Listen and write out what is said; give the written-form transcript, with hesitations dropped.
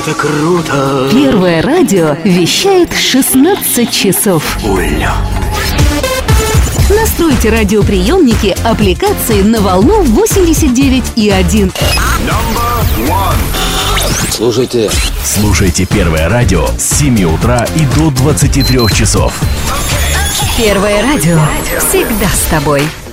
это круто! Первое радио вещает 16 часов. Уля! Настройте радиоприемники аппликации на волну 89,1. Слушайте Первое радио с 7 утра и до 23 часов. Первое радио всегда с тобой.